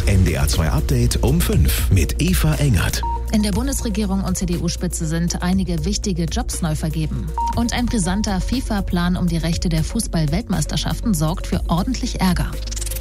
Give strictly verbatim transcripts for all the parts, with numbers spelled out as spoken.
N D R zwei Update um fünf mit Eva Engert. In der Bundesregierung und C D U-Spitze sind einige wichtige Jobs neu vergeben. Und ein brisanter FIFA-Plan um die Rechte der Fußball-Weltmeisterschaften sorgt für ordentlich Ärger.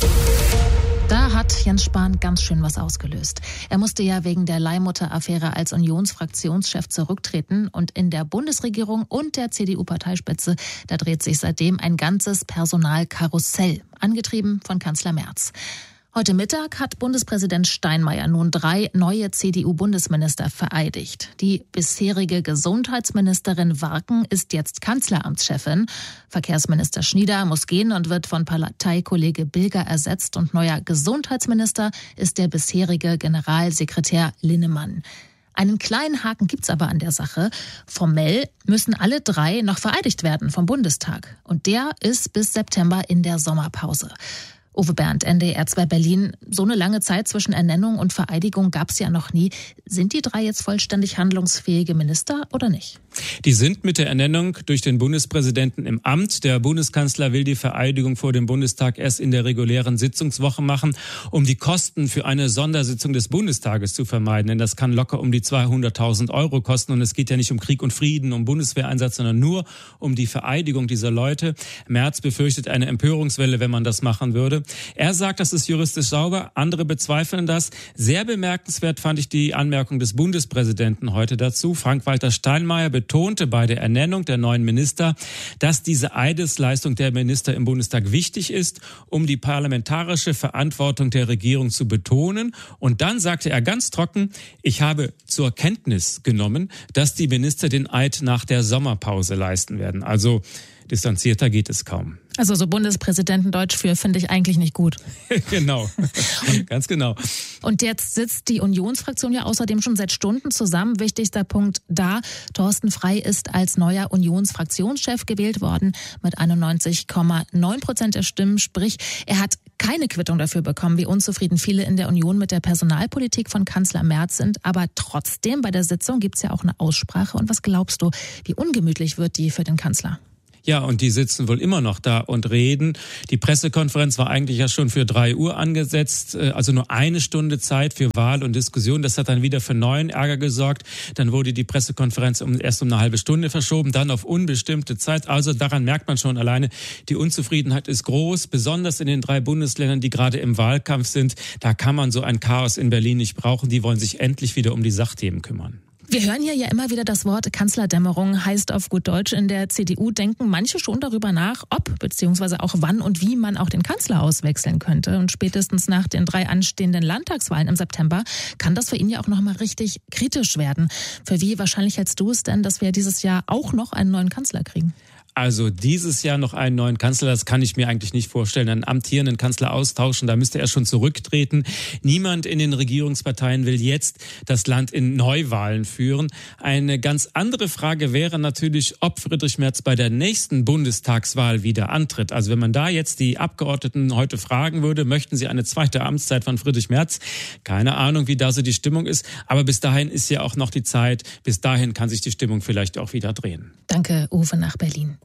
Da hat Jens Spahn ganz schön was ausgelöst. Er musste ja wegen der Leihmutter-Affäre als Unionsfraktionschef zurücktreten. Und in der Bundesregierung und der C D U-Parteispitze, da dreht sich seitdem ein ganzes Personalkarussell, angetrieben von Kanzler Merz. Heute Mittag hat Bundespräsident Steinmeier nun drei neue C D U-Bundesminister vereidigt. Die bisherige Gesundheitsministerin Warken ist jetzt Kanzleramtschefin. Verkehrsminister Schnieder muss gehen und wird von Parteikollege Bilger ersetzt. Und neuer Gesundheitsminister ist der bisherige Generalsekretär Linnemann. Einen kleinen Haken gibt's aber an der Sache. Formell müssen alle drei noch vereidigt werden vom Bundestag. Und der ist bis September in der Sommerpause. Uwe Bernd, N D R zwei Berlin. So eine lange Zeit zwischen Ernennung und Vereidigung gab es ja noch nie. Sind die drei jetzt vollständig handlungsfähige Minister oder nicht? Die sind mit der Ernennung durch den Bundespräsidenten im Amt. Der Bundeskanzler will die Vereidigung vor dem Bundestag erst in der regulären Sitzungswoche machen, um die Kosten für eine Sondersitzung des Bundestages zu vermeiden. Denn das kann locker um die zweihunderttausend Euro kosten. Und es geht ja nicht um Krieg und Frieden, um Bundeswehreinsatz, sondern nur um die Vereidigung dieser Leute. Merz befürchtet eine Empörungswelle, wenn man das machen würde. Er sagt, das ist juristisch sauber, andere bezweifeln das. Sehr bemerkenswert fand ich die Anmerkung des Bundespräsidenten heute dazu. Frank-Walter Steinmeier betonte bei der Ernennung der neuen Minister, dass diese Eidesleistung der Minister im Bundestag wichtig ist, um die parlamentarische Verantwortung der Regierung zu betonen. Und dann sagte er ganz trocken, ich habe zur Kenntnis genommen, dass die Minister den Eid nach der Sommerpause leisten werden. Also distanzierter geht es kaum. Also so Bundespräsidentendeutsch für finde ich eigentlich nicht gut. Genau, ganz genau. Und jetzt sitzt die Unionsfraktion ja außerdem schon seit Stunden zusammen. Wichtigster Punkt da, Thorsten Frey ist als neuer Unionsfraktionschef gewählt worden mit einundneunzig Komma neun Prozent der Stimmen. Sprich, er hat keine Quittung dafür bekommen, wie unzufrieden viele in der Union mit der Personalpolitik von Kanzler Merz sind. Aber trotzdem, bei der Sitzung gibt's ja auch eine Aussprache. Und was glaubst du, wie ungemütlich wird die für den Kanzler? Ja, und die sitzen wohl immer noch da und reden. Die Pressekonferenz war eigentlich ja schon für drei Uhr angesetzt, also nur eine Stunde Zeit für Wahl und Diskussion. Das hat dann wieder für neuen Ärger gesorgt. Dann wurde die Pressekonferenz um, erst um eine halbe Stunde verschoben, dann auf unbestimmte Zeit. Also daran merkt man schon alleine, die Unzufriedenheit ist groß, besonders in den drei Bundesländern, die gerade im Wahlkampf sind. Da kann man so ein Chaos in Berlin nicht brauchen. Die wollen sich endlich wieder um die Sachthemen kümmern. Wir hören hier ja immer wieder das Wort Kanzlerdämmerung, heißt auf gut Deutsch, in der C D U denken manche schon darüber nach, ob beziehungsweise auch wann und wie man auch den Kanzler auswechseln könnte. Und spätestens nach den drei anstehenden Landtagswahlen im September kann das für ihn ja auch nochmal richtig kritisch werden. Für wie wahrscheinlich hältst du es denn, dass wir dieses Jahr auch noch einen neuen Kanzler kriegen? Also dieses Jahr noch einen neuen Kanzler, das kann ich mir eigentlich nicht vorstellen. Einen amtierenden Kanzler austauschen, da müsste er schon zurücktreten. Niemand in den Regierungsparteien will jetzt das Land in Neuwahlen führen. Eine ganz andere Frage wäre natürlich, ob Friedrich Merz bei der nächsten Bundestagswahl wieder antritt. Also wenn man da jetzt die Abgeordneten heute fragen würde, möchten sie eine zweite Amtszeit von Friedrich Merz? Keine Ahnung, wie da so die Stimmung ist. Aber bis dahin ist ja auch noch die Zeit. Bis dahin kann sich die Stimmung vielleicht auch wieder drehen. Danke, Uwe nach Berlin.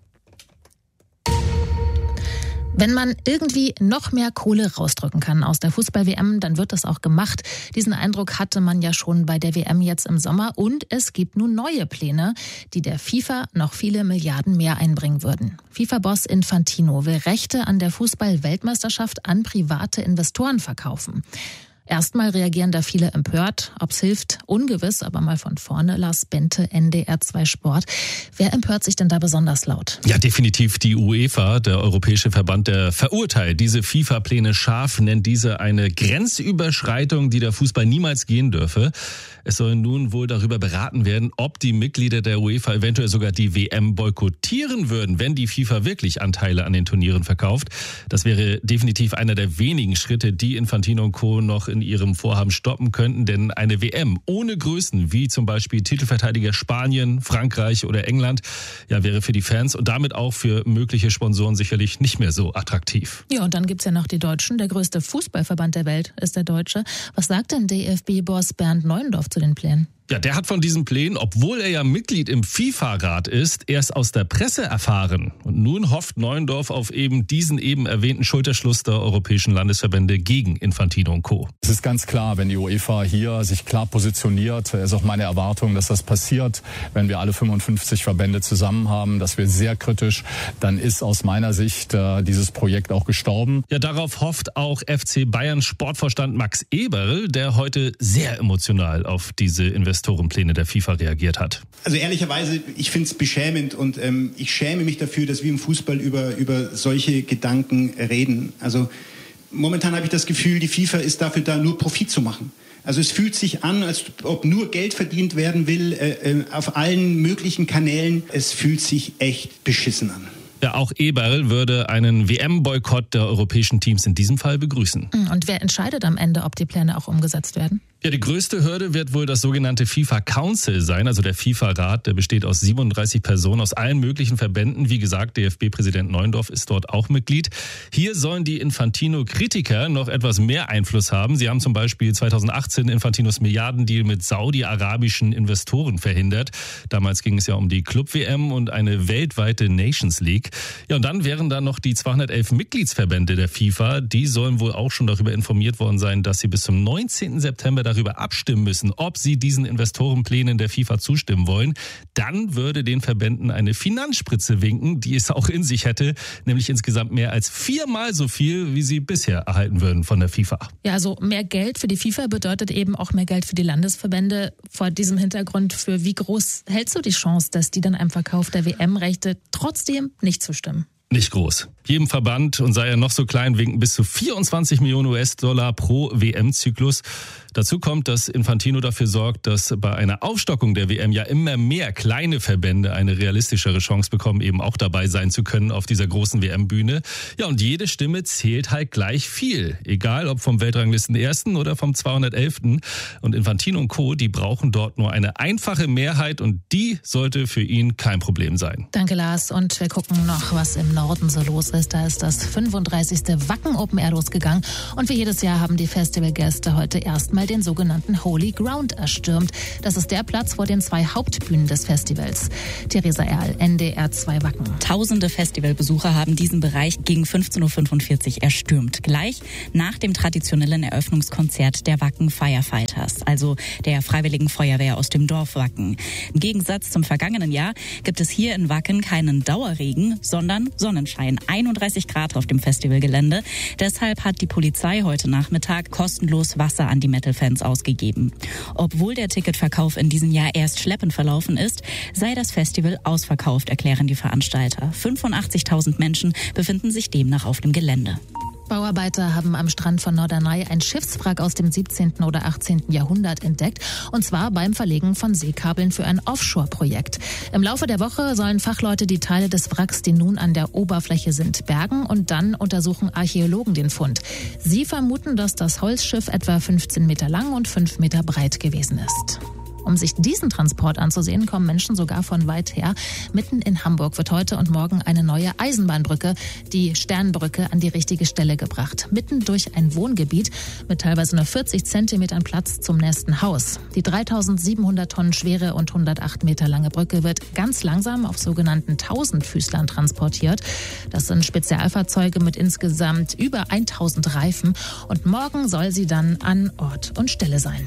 Wenn man irgendwie noch mehr Kohle rausdrücken kann aus der Fußball-W M, dann wird das auch gemacht. Diesen Eindruck hatte man ja schon bei der W M jetzt im Sommer. Und es gibt nun neue Pläne, die der FIFA noch viele Milliarden mehr einbringen würden. FIFA-Boss Infantino will Rechte an der Fußball-Weltmeisterschaft an private Investoren verkaufen. Erstmal reagieren da viele empört. Ob's hilft, ungewiss, aber mal von vorne. Lars Bente, N D R zwei Sport. Wer empört sich denn da besonders laut? Ja, definitiv die UEFA, der Europäische Verband, der verurteilt diese FIFA-Pläne scharf, nennt diese eine Grenzüberschreitung, die der Fußball niemals gehen dürfe. Es soll nun wohl darüber beraten werden, ob die Mitglieder der UEFA eventuell sogar die W M boykottieren würden, wenn die FIFA wirklich Anteile an den Turnieren verkauft. Das wäre definitiv einer der wenigen Schritte, die Infantino und Co. noch in ihrem Vorhaben stoppen könnten, denn eine W M ohne Größen wie zum Beispiel Titelverteidiger Spanien, Frankreich oder England, ja, wäre für die Fans und damit auch für mögliche Sponsoren sicherlich nicht mehr so attraktiv. Ja, und dann gibt's ja noch die Deutschen. Der größte Fußballverband der Welt ist der Deutsche. Was sagt denn D F B-Boss Bernd Neuendorf zu den Plänen? Ja, der hat von diesen Plänen, obwohl er ja Mitglied im FIFA-Rat ist, erst aus der Presse erfahren. Und nun hofft Neuendorf auf eben diesen eben erwähnten Schulterschluss der europäischen Landesverbände gegen Infantino und Co. Es ist ganz klar, wenn die UEFA hier sich klar positioniert, ist auch meine Erwartung, dass das passiert, wenn wir alle fünfundfünfzig Verbände zusammen haben. Das wird sehr kritisch. Dann ist aus meiner Sicht äh, dieses Projekt auch gestorben. Ja, darauf hofft auch F C Bayern Sportvorstand Max Eberl, der heute sehr emotional auf diese Investorenpläne der FIFA reagiert hat. Also ehrlicherweise, ich finde es beschämend und ähm, ich schäme mich dafür, dass wir im Fußball über, über solche Gedanken reden. Also momentan habe ich das Gefühl, die FIFA ist dafür da, nur Profit zu machen. Also es fühlt sich an, als ob nur Geld verdient werden will, äh, auf allen möglichen Kanälen. Es fühlt sich echt beschissen an. Ja, auch Eberl würde einen W M-Boykott der europäischen Teams in diesem Fall begrüßen. Und wer entscheidet am Ende, ob die Pläne auch umgesetzt werden? Ja, die größte Hürde wird wohl das sogenannte FIFA Council sein, also der FIFA-Rat. Der besteht aus siebenunddreißig Personen aus allen möglichen Verbänden. Wie gesagt, D F B-Präsident Neuendorf ist dort auch Mitglied. Hier sollen die Infantino-Kritiker noch etwas mehr Einfluss haben. Sie haben zum Beispiel zweitausendachtzehn Infantinos Milliardendeal mit saudi-arabischen Investoren verhindert. Damals ging es ja um die Club-W M und eine weltweite Nations League. Ja, und dann wären da noch die zweihundertelf Mitgliedsverbände der FIFA. Die sollen wohl auch schon darüber informiert worden sein, dass sie bis zum neunzehnten September darüber abstimmen müssen, ob sie diesen Investorenplänen der FIFA zustimmen wollen. Dann würde den Verbänden eine Finanzspritze winken, die es auch in sich hätte, nämlich insgesamt mehr als viermal so viel, wie sie bisher erhalten würden von der FIFA. Ja, also mehr Geld für die FIFA bedeutet eben auch mehr Geld für die Landesverbände. Vor diesem Hintergrund, für wie groß hältst du die Chance, dass die dann einem Verkauf der W M-Rechte trotzdem nicht zustimmen? Nicht groß. Jedem Verband, und sei er noch so klein, winken bis zu vierundzwanzig Millionen U S-Dollar pro W M-Zyklus. Dazu kommt, dass Infantino dafür sorgt, dass bei einer Aufstockung der W M ja immer mehr kleine Verbände eine realistischere Chance bekommen, eben auch dabei sein zu können auf dieser großen W M-Bühne. Ja, und jede Stimme zählt halt gleich viel. Egal, ob vom Weltranglisten-Ersten oder vom zweihundertelften Und Infantino und Co., die brauchen dort nur eine einfache Mehrheit und die sollte für ihn kein Problem sein. Danke, Lars. Und wir gucken noch, was im Norden so los ist. Da ist das fünfunddreißigste Wacken Open Air losgegangen. Und wie jedes Jahr haben die Festivalgäste heute erstmal den sogenannten Holy Ground erstürmt. Das ist der Platz vor den zwei Hauptbühnen des Festivals. Theresa Erl, N D R zwei Wacken. Tausende Festivalbesucher haben diesen Bereich gegen fünfzehn Uhr fünfundvierzig erstürmt. Gleich nach dem traditionellen Eröffnungskonzert der Wacken Firefighters, also der Freiwilligen Feuerwehr aus dem Dorf Wacken. Im Gegensatz zum vergangenen Jahr gibt es hier in Wacken keinen Dauerregen, sondern Sonnenschein. einunddreißig Grad auf dem Festivalgelände. Deshalb hat die Polizei heute Nachmittag kostenlos Wasser an die Metal-Fans ausgegeben. Obwohl der Ticketverkauf in diesem Jahr erst schleppend verlaufen ist, sei das Festival ausverkauft, erklären die Veranstalter. fünfundachtzigtausend Menschen befinden sich demnach auf dem Gelände. Bauarbeiter haben am Strand von Norderney ein Schiffswrack aus dem siebzehnten oder achtzehnten Jahrhundert entdeckt, und zwar beim Verlegen von Seekabeln für ein Offshore-Projekt. Im Laufe der Woche sollen Fachleute die Teile des Wracks, die nun an der Oberfläche sind, bergen, und dann untersuchen Archäologen den Fund. Sie vermuten, dass das Holzschiff etwa fünfzehn Meter lang und fünf Meter breit gewesen ist. Um sich diesen Transport anzusehen, kommen Menschen sogar von weit her. Mitten in Hamburg wird heute und morgen eine neue Eisenbahnbrücke, die Sternbrücke, an die richtige Stelle gebracht. Mitten durch ein Wohngebiet mit teilweise nur vierzig Zentimetern Platz zum nächsten Haus. Die dreitausendsiebenhundert Tonnen schwere und hundertacht Meter lange Brücke wird ganz langsam auf sogenannten Tausendfüßlern transportiert. Das sind Spezialfahrzeuge mit insgesamt über tausend Reifen. Und morgen soll sie dann an Ort und Stelle sein.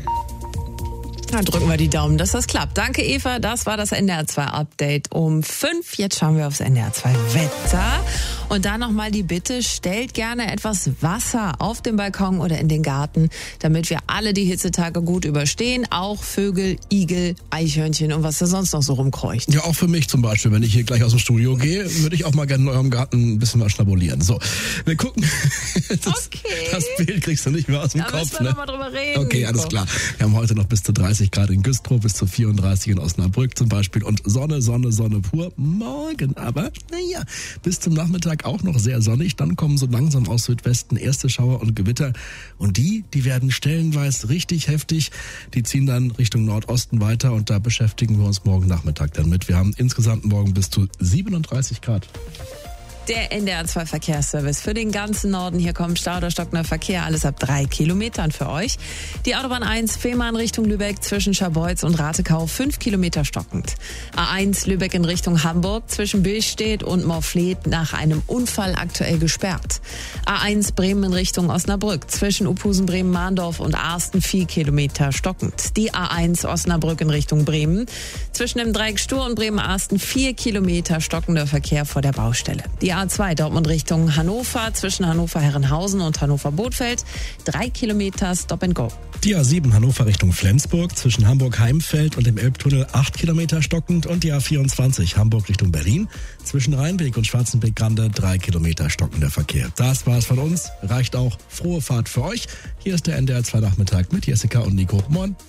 Dann drücken wir die Daumen, dass das klappt. Danke, Eva. Das war das N D R zwei Update um fünf. Jetzt schauen wir aufs N D R zwei Wetter. Und da nochmal die Bitte, stellt gerne etwas Wasser auf den Balkon oder in den Garten, damit wir alle die Hitzetage gut überstehen. Auch Vögel, Igel, Eichhörnchen und was da sonst noch so rumkreucht. Ja, auch für mich zum Beispiel. Wenn ich hier gleich aus dem Studio gehe, würde ich auch mal gerne in eurem Garten ein bisschen was schnabulieren. So, wir gucken. Das, okay. Das Bild kriegst du nicht mehr aus dem da Kopf. Da müssen wir ne? noch mal drüber reden. Okay, alles klar. Wir haben heute noch bis zu dreißig Grad in Güstrow, bis zu vierunddreißig in Osnabrück zum Beispiel. Und Sonne, Sonne, Sonne pur. Morgen aber, naja, bis zum Nachmittag auch noch sehr sonnig. Dann kommen so langsam aus Südwesten erste Schauer und Gewitter. Und die, die werden stellenweise richtig heftig. Die ziehen dann Richtung Nordosten weiter. Und da beschäftigen wir uns morgen Nachmittag dann mit. Wir haben insgesamt morgen bis zu siebenunddreißig Grad. Der N D R zwei Verkehrsservice für den ganzen Norden. Hier kommt Stau oder stockender Verkehr, alles ab drei Kilometern für euch. Die Autobahn eins Fehmarn Richtung Lübeck zwischen Scharbeutz und Ratekau fünf Kilometer stockend. A eins Lübeck in Richtung Hamburg zwischen Billstedt und Morfleet nach einem Unfall aktuell gesperrt. A eins Bremen in Richtung Osnabrück zwischen Uphusen, Bremen, Mahndorf und Arsten vier Kilometer stockend. Die A eins Osnabrück in Richtung Bremen zwischen dem Dreieck Stur und Bremen-Arsten vier Kilometer stockender Verkehr vor der Baustelle. Die A zwei Dortmund Richtung Hannover zwischen Hannover-Herrenhausen und Hannover-Bothfeld drei Kilometer Stop and Go. Die A sieben Hannover Richtung Flensburg zwischen Hamburg-Heimfeld und dem Elbtunnel acht Kilometer stockend und die A vierundzwanzig Hamburg Richtung Berlin zwischen Rheinbeek und Schwarzenbeek-Grande drei Kilometer stockender Verkehr. Das war's von uns. Reicht auch. Frohe Fahrt für euch. Hier ist der N D R zwei Nachmittag mit Jessica und Nico. Moin.